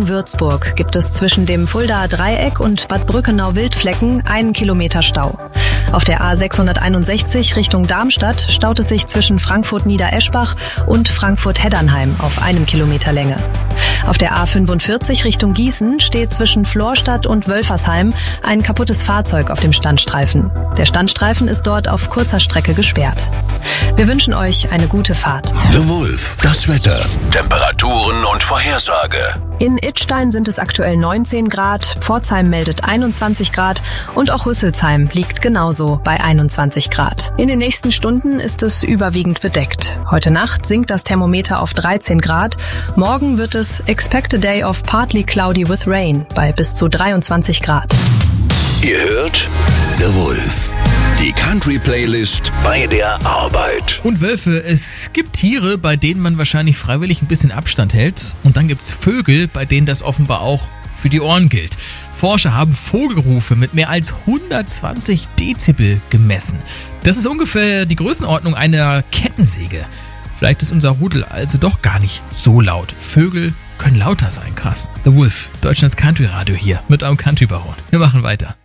Richtung Würzburg gibt es zwischen dem Fuldaer Dreieck und Bad Brückenau-Wildflecken 1 Kilometer Stau. Auf der A661 Richtung Darmstadt staut es sich zwischen Frankfurt-Niedereschbach und Frankfurt-Heddernheim auf 1 Kilometer Länge. Auf der A45 Richtung Gießen steht zwischen Florstadt und Wölfersheim ein kaputtes Fahrzeug auf dem Standstreifen. Der Standstreifen ist dort auf kurzer Strecke gesperrt. Wir wünschen euch eine gute Fahrt. The Wolf, das Wetter, Temperaturen und Vorhersage. In Idstein sind es aktuell 19 Grad, Pforzheim meldet 21 Grad und auch Rüsselsheim liegt genauso bei 21 Grad. In den nächsten Stunden ist es überwiegend bedeckt. Heute Nacht sinkt das Thermometer auf 13 Grad. Morgen wird es expect a day of partly cloudy with rain bei bis zu 23 Grad. Ihr hört The Wolf, die Country-Playlist bei der Arbeit. Und Wölfe, es gibt Tiere, bei denen man wahrscheinlich freiwillig ein bisschen Abstand hält. Und dann gibt's Vögel, bei denen das offenbar auch für die Ohren gilt. Forscher haben Vogelrufe mit mehr als 120 Dezibel gemessen. Das ist ungefähr die Größenordnung einer Kettensäge. Vielleicht ist unser Rudel also doch gar nicht so laut. Vögel können lauter sein, krass. The Wolf, Deutschlands Country Radio hier mit eurem Country-Baron. Wir machen weiter.